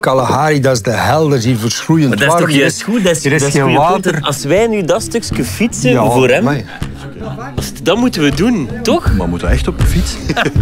Kalahari, dat is de hel, dat is hier verschroeiend. Maar dat is toch juist goed? Dat is geen water. Als wij nu dat stukje fietsen voor hem, dat moeten we doen, toch? Maar moeten we echt op de fiets?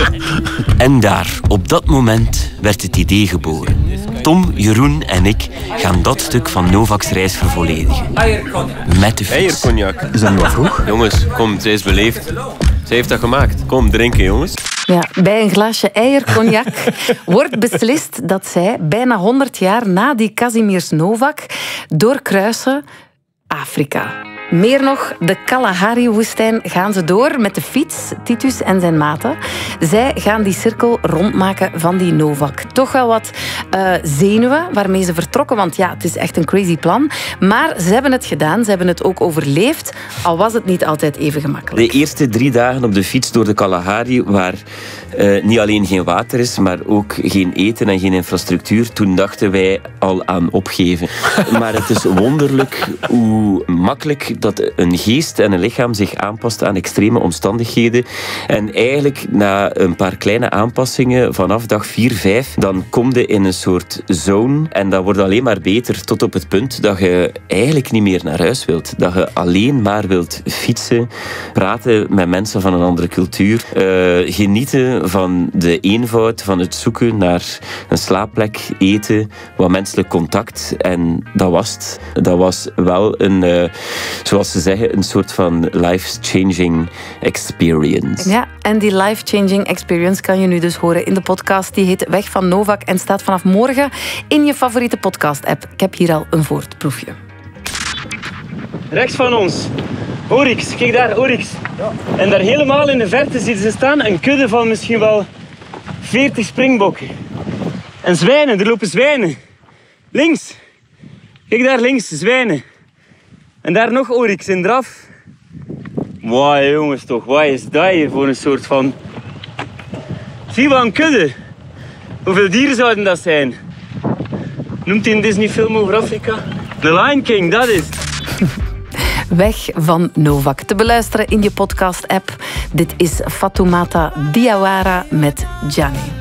En daar, op dat moment, werd het idee geboren. Tom, Jeroen en ik gaan dat stuk van Novak's reis vervolledigen. Met de fiets. Eiercognac. Is dat nu wat vroeg? Jongens, kom, zij is beleefd. Zij heeft dat gemaakt. Kom, drinken, jongens. Ja, bij een glaasje eiercognac wordt beslist dat zij bijna 100 jaar na die Kazimierz Novak doorkruisen Afrika. Meer nog, de Kalahari-woestijn gaan ze door met de fiets, Titus en zijn maten. Zij gaan die cirkel rondmaken van die Novak. Toch wel wat zenuwen waarmee ze vertrokken, want ja, het is echt een crazy plan. Maar ze hebben het gedaan, ze hebben het ook overleefd, al was het niet altijd even gemakkelijk. De eerste 3 dagen op de fiets door de Kalahari, waar niet alleen geen water is, maar ook geen eten en geen infrastructuur, toen dachten wij al aan opgeven. Maar het is wonderlijk hoe makkelijk dat een geest en een lichaam zich aanpast aan extreme omstandigheden. En eigenlijk na een paar kleine aanpassingen vanaf dag 4, 5, dan kom je in een soort zone en dat wordt alleen maar beter tot op het punt dat je eigenlijk niet meer naar huis wilt. Dat je alleen maar wilt fietsen, praten met mensen van een andere cultuur, genieten van de eenvoud van het zoeken naar een slaapplek, eten, wat menselijk contact. En dat was het. Dat was wel een, zoals ze zeggen, een soort van life-changing experience. Ja, en die life-changing experience kan je nu dus horen in de podcast. Die heet Weg van Novak en staat vanaf morgen in je favoriete podcast-app. Ik heb hier al een voorproefje. Rechts van ons, Oryx. Kijk daar, Oryx. Ja. En daar helemaal in de verte zien ze staan een kudde van misschien wel 40 springbokken. En zwijnen, er lopen zwijnen. Links. Kijk daar links, zwijnen. En daar nog Oryx in draf. Wauw jongens toch, wat is dat hier voor een soort van... Zie je wat een kudde? Hoeveel dieren zouden dat zijn? Noemt hij een Disney-film over Afrika? The Lion King, dat is het. Weg van Novak. Te beluisteren in je podcast-app. Dit is Fatoumata Diawara met Gianni.